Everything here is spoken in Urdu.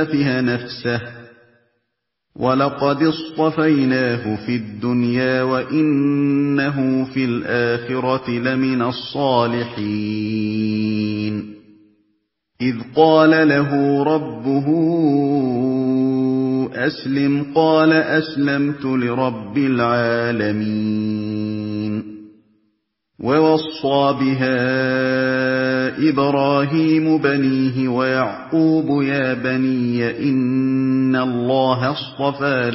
فِيهَا نَفْسَهُ وَلَقَدِ اصْطَفَيْنَاهُ فِي الدُّنْيَا وَإِنَّهُ فِي الْآخِرَةِ لَمِنَ الصَّالِحِينَ إِذْ قَالَ لَهُ رَبُّهُ أَسْلِمْ قَالَ أَسْلَمْتُ لِرَبِّ الْعَالَمِينَ وَوَصَّىٰ بِهَا إِبْرَاهِيمُ بَنِيهِ وَيَعْقُوبُ يَا بَنِيَّ إِنَّ اللَّهَ اصْطَفَىٰ